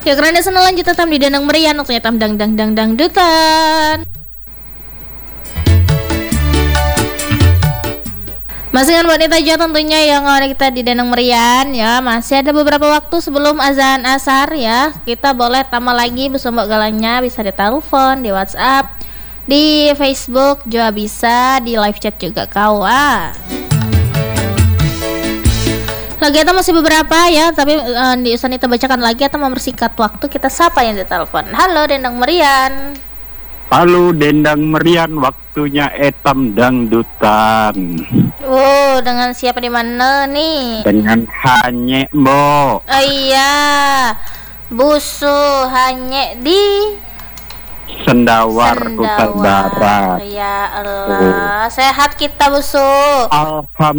Ya karena sana lanjut tam di Danang Merian, waktunya tam dangdutan. Masih dengan wanita aja tentunya yang kita di Danang Merian ya. Masih ada beberapa waktu sebelum azan asar ya. Kita boleh tambah lagi bersama galanya, bisa ditelepon, di WhatsApp, di Facebook juga bisa, di live chat juga kawan. Lagi kita masih beberapa ya, tapi di usaha kita bacakan lagi atau mempersingkat waktu, kita sapa yang ditelepon. Halo Danang Merian. Halo Dendang Merian, waktunya etam dangdutan. Oh, dengan siapa di mana nih? Dengan Hanye Mo. Oh iya, Busu hanya di Sendawar, Kutai Barat. Ya Allah, sehat kita Busu. Alhamdulillah.